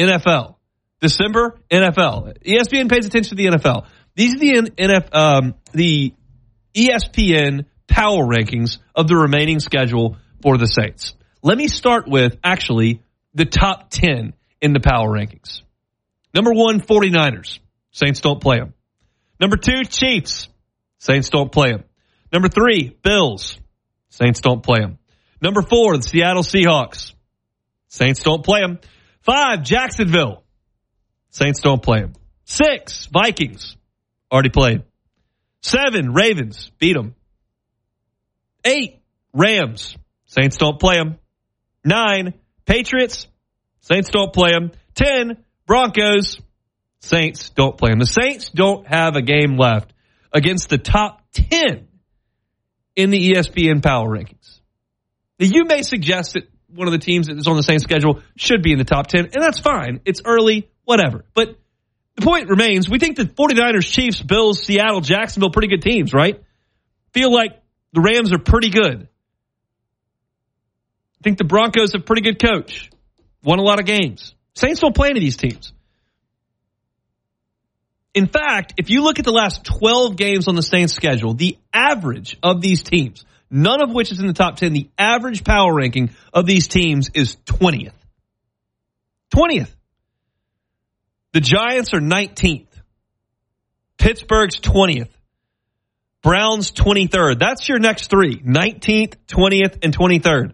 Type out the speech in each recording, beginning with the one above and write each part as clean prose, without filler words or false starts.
NFL. December, NFL. ESPN pays attention to the NFL. These are the ESPN power rankings of the remaining schedule for the Saints. Let me start with, actually, the top 10 in the power rankings. Number 1, 49ers. Saints don't play them. Number 2, Chiefs. Saints don't play them. Number 3, Bills. Saints don't play them. Number 4, the Seattle Seahawks. Saints don't play them. 5, Jacksonville. Saints don't play them. 6, Vikings. Already played. 7, Ravens. Beat them. 8, Rams. Saints don't play them. 9, Patriots. Saints don't play them. 10, Broncos. Saints don't play them. The Saints don't have a game left against the top 10 in the ESPN power rankings. Now, you may suggest that one of the teams that is on the Saints schedule should be in the top 10, and that's fine. It's early, whatever. But the point remains, we think the 49ers, Chiefs, Bills, Seattle, Jacksonville, pretty good teams, right? Feel like the Rams are pretty good. I think the Broncos have a pretty good coach. Won a lot of games. Saints don't play any of these teams. In fact, if you look at the last 12 games on the Saints schedule, the average of these teams, none of which is in the top 10, the average power ranking of these teams is 20th. 20th. The Giants are 19th. Pittsburgh's 20th. Browns 23rd. That's your next three. 19th, 20th, and 23rd.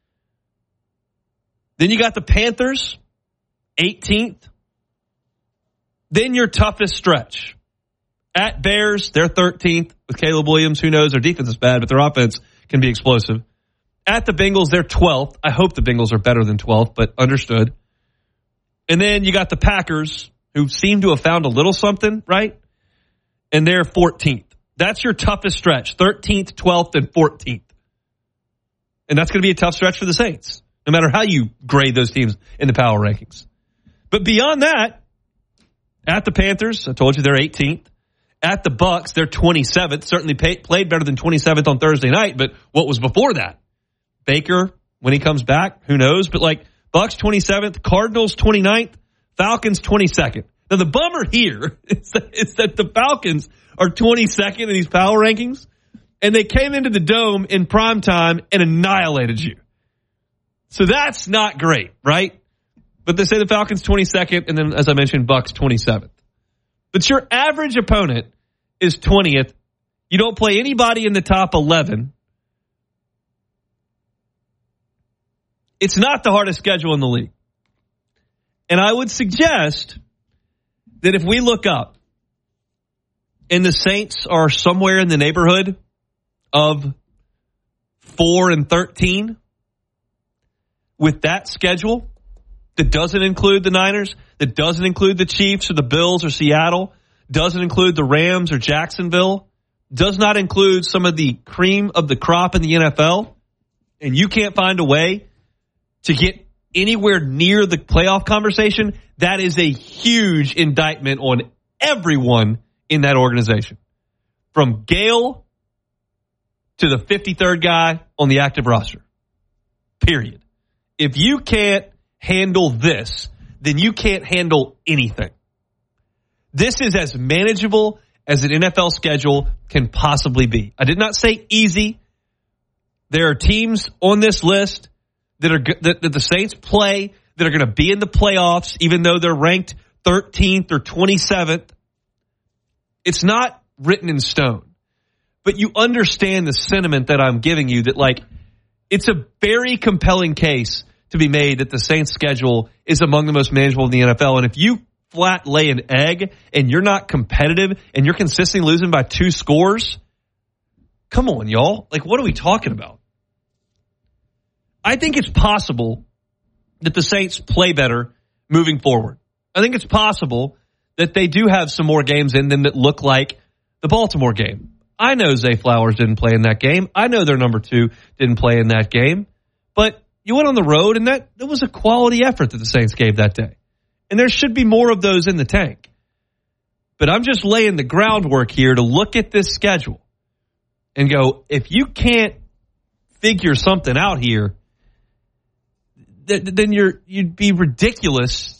Then you got the Panthers, 18th. Then your toughest stretch. At Bears, they're 13th with Caleb Williams. Who knows? Their defense is bad, but their offense can be explosive. At the Bengals, they're 12th. I hope the Bengals are better than 12th, but understood. And then you got the Packers, who seem to have found a little something, right? And they're 14th. That's your toughest stretch, 13th, 12th, and 14th. And that's going to be a tough stretch for the Saints, no matter how you grade those teams in the power rankings. But beyond that, at the Panthers, I told you they're 18th. At the Bucks, they're 27th. Certainly played better than 27th on Thursday night, but what was before that? Baker, when he comes back, who knows? But like Bucks 27th, Cardinals 29th, Falcons 22nd. Now the bummer here is that the Falcons are 22nd in these power rankings, and they came into the Dome in prime time and annihilated you. So that's not great, right? But they say the Falcons 22nd, and then, as I mentioned, Bucks 27th. But your average opponent is 20th. You don't play anybody in the top 11. It's not the hardest schedule in the league. And I would suggest that if we look up, and the Saints are somewhere in the neighborhood of 4-13, with that schedule, that doesn't include the Niners, that doesn't include the Chiefs or the Bills or Seattle, doesn't include the Rams or Jacksonville, does not include some of the cream of the crop in the NFL, and you can't find a way to get anywhere near the playoff conversation, that is a huge indictment on everyone in that organization. From Gale to the 53rd guy on the active roster. Period. If you can't handle this, then you can't handle anything. This is as manageable as an NFL schedule can possibly be. I did not say easy. There are teams on this list that the Saints play that are going to be in the playoffs, even though they're ranked 13th or 27th. It's not written in stone. But you understand the sentiment that I'm giving you, that like it's a very compelling case to be made that the Saints schedule is among the most manageable in the NFL. And if you flat lay an egg and you're not competitive and you're consistently losing by 2 scores, come on, y'all. Like, what are we talking about? I think it's possible that the Saints play better moving forward. I think it's possible that they do have some more games in them that look like the Baltimore game. I know Zay Flowers didn't play in that game. I know their number 2 didn't play in that game. But you went on the road, and that was a quality effort that the Saints gave that day. And there should be more of those in the tank. But I'm just laying the groundwork here to look at this schedule and go, if you can't figure something out here, then you'd be ridiculous